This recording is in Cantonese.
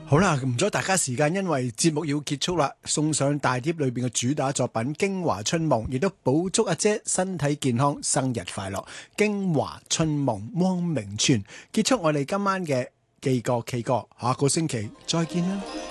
好啦，唔阻大家時間，因為節目要結束啦，送上大碟裏邊嘅主打作品《京華春夢》，亦都補祝阿姐身體健康，生日快樂！京華春夢，汪明荃結束我哋今晚嘅記歌 K 歌，下個星期再見啦。